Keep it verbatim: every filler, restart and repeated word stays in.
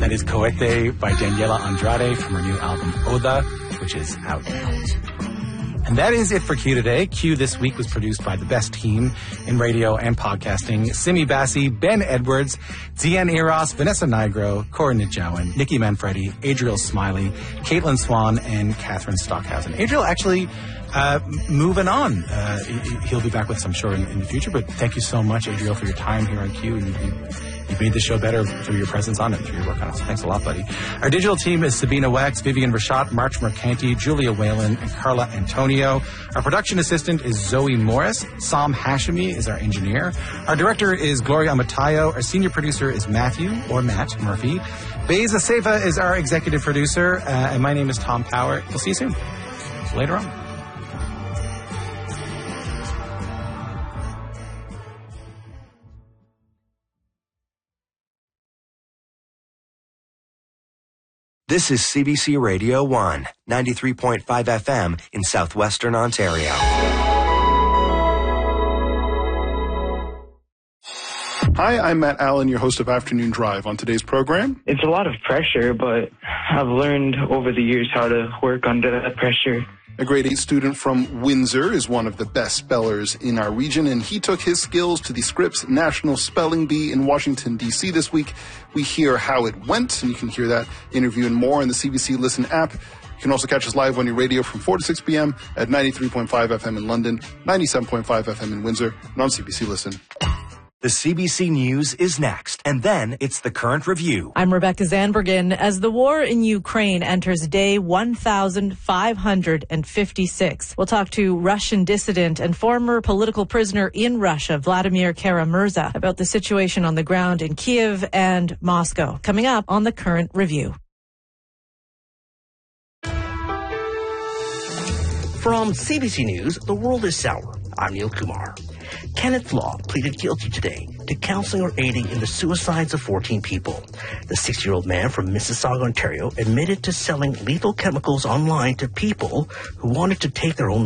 That is Coete by Daniela Andrade from her new album Oda, which is out now. And that is it for Q today. Q this week was produced by the best team in radio and podcasting. Simi Bassi, Ben Edwards, Deanne Eros, Vanessa Nigro, Cora Nidjowan, Nikki Manfredi, Adriel Smiley, Caitlin Swan, and Catherine Stockhausen. Adriel actually uh, moving on. Uh, he'll be back with us, I'm sure, in, in the future. But thank you so much, Adriel, for your time here on Q. And you, You've made the show better through your presence on it, through your work on it. So thanks a lot, buddy. Our digital team is Sabina Wax, Vivian Rashat, March Mercanti, Julia Whalen, and Carla Antonio. Our production assistant is Zoe Morris. Sam Hashimi is our engineer. Our director is Gloria Amatayo. Our senior producer is Matthew, or Matt Murphy. Beza Seva is our executive producer. Uh, and my name is Tom Power. We'll see you soon. Later on. This is C B C Radio one, ninety-three point five F M in southwestern Ontario. Hi, I'm Matt Allen, your host of Afternoon Drive. On today's program, it's a lot of pressure, but I've learned over the years how to work under that pressure. A grade eight student from Windsor is one of the best spellers in our region, and he took his skills to the Scripps National Spelling Bee in Washington, D C this week. We hear how it went, and you can hear that interview and more in the C B C Listen app. You can also catch us live on your radio from four to six p.m. at ninety-three point five F M in London, ninety-seven point five F M in Windsor, and on C B C Listen. The C B C News is next, and then it's the Current Review. I'm Rebecca Zanbergen. As the war in Ukraine enters day one thousand five hundred fifty-six, we'll talk to Russian dissident and former political prisoner in Russia, Vladimir Kara-Murza, about the situation on the ground in Kiev and Moscow. Coming up on the Current Review. From C B C News, the world is sour. I'm Neil Kumar. Kenneth Law pleaded guilty today to counseling or aiding in the suicides of fourteen people. The sixty-year-old man from Mississauga, Ontario, admitted to selling lethal chemicals online to people who wanted to take their own